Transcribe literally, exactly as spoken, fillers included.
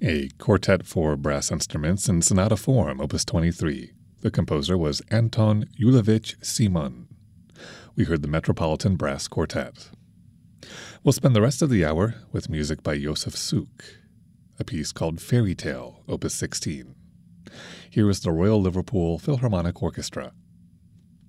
a quartet for brass instruments in sonata form, opus twenty-three. The composer was Anton Yulevich Simon. We heard the Metropolitan Brass Quartet. We'll spend the rest of the hour with music by Josef Suk, a piece called Fairy Tale, opus sixteen. Here is the Royal Liverpool Philharmonic Orchestra.